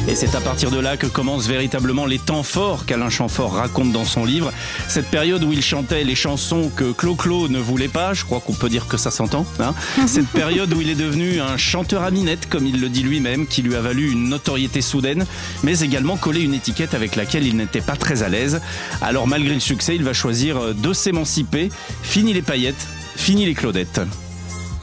Et c'est à partir de là que commencent véritablement les temps forts qu'Alain Chamfort raconte dans son livre. Cette période où il chantait les chansons que Clo-Clo ne voulait pas, je crois qu'on peut dire que ça s'entend. Cette période où il est devenu un chanteur à minette, comme il le dit lui-même, qui lui a valu une notoriété soudaine, mais également collé une étiquette avec laquelle il n'était pas très à l'aise. Alors malgré le succès, il va choisir de s'émanciper. Fini les paillettes, fini les Claudettes.